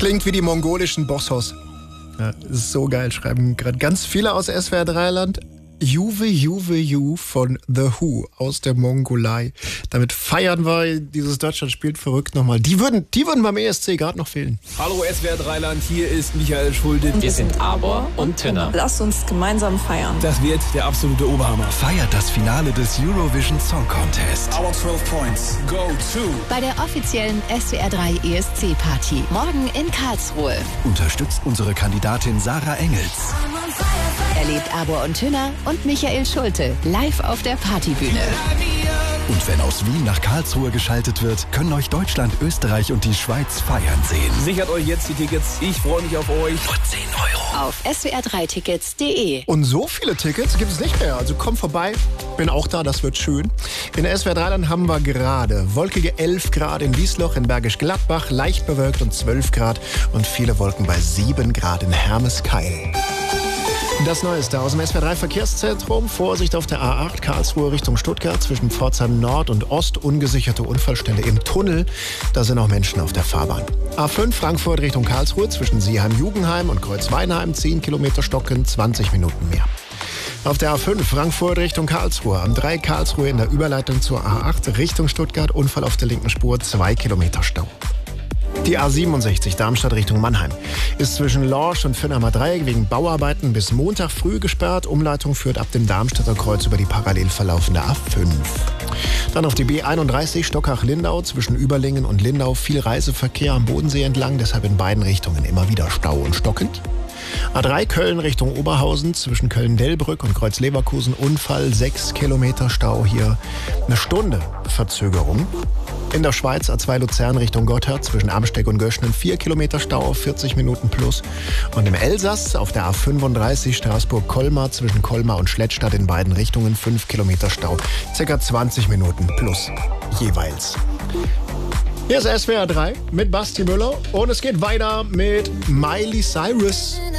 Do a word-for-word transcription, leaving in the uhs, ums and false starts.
Klingt wie die mongolischen Bossos. Ja, ist so geil, schreiben gerade ganz viele aus S W R drei Land. Juve, Juve, Ju von The Who aus der Mongolei. Damit feiern wir dieses Deutschland spielt verrückt nochmal. Die würden, die würden beim E S C gerade noch fehlen. Hallo S W R drei Land, hier ist Michael Schulte. Wir sind Arbor und Tünner. Lasst uns gemeinsam feiern. Das wird der absolute Oberhammer. Feiert das Finale des Eurovision Song Contest. Our zwölf Points go to. Bei der offiziellen S W R drei E S C-Party. Morgen in Karlsruhe. Unterstützt unsere Kandidatin Sarah Engels. Erlebt Arbor und Tünner und Michael Schulte live auf der Partybühne. Und wenn aus Wien nach Karlsruhe geschaltet wird, können euch Deutschland, Österreich und die Schweiz feiern sehen. Sichert euch jetzt die Tickets. Ich freue mich auf euch. Nur zehn Euro. Auf S W R drei Tickets punkt de. Und so viele Tickets gibt es nicht mehr. Also komm vorbei, bin auch da, das wird schön. In S W R drei Land haben wir gerade wolkige elf Grad in Wiesloch, in Bergisch Gladbach, leicht bewölkt und zwölf Grad und viele Wolken bei sieben Grad in Hermeskeil. Das Neueste aus dem S W R drei Verkehrszentrum. Vorsicht auf der A acht Karlsruhe Richtung Stuttgart zwischen Pforzheim Nord und Ost. Ungesicherte Unfallstelle im Tunnel. Da sind auch Menschen auf der Fahrbahn. A fünf Frankfurt Richtung Karlsruhe zwischen Seeheim-Jugenheim und Kreuzweinheim. zehn Kilometer Stocken, zwanzig Minuten mehr. Auf der A fünf Frankfurt Richtung Karlsruhe. Am drei Karlsruhe in der Überleitung zur A acht Richtung Stuttgart. Unfall auf der linken Spur, zwei Kilometer Stau. Die A siebenundsechzig Darmstadt Richtung Mannheim ist zwischen Lorsch und Vinnheimer Dreieck wegen Bauarbeiten bis Montag früh gesperrt. Umleitung führt ab dem Darmstädter Kreuz über die parallel verlaufende A fünf. Dann auf die B einunddreißig Stockach-Lindau zwischen Überlingen und Lindau. Viel Reiseverkehr am Bodensee entlang, deshalb in beiden Richtungen immer wieder Stau und stockend. A drei Köln Richtung Oberhausen zwischen Köln-Delbrück und Kreuz-Leverkusen. Unfall, sechs Kilometer Stau hier. Eine Stunde Verzögerung. In der Schweiz A zwei Luzern Richtung Gotthard zwischen Amsteeg und Göschnen vier Kilometer Stau auf vierzig Minuten plus. Und im Elsass auf der A fünfunddreißig Straßburg-Colmar zwischen Colmar und Schlettstadt in beiden Richtungen fünf Kilometer Stau, circa zwanzig Minuten plus jeweils. Hier ist S W R drei mit Basti Müller und es geht weiter mit Miley Cyrus.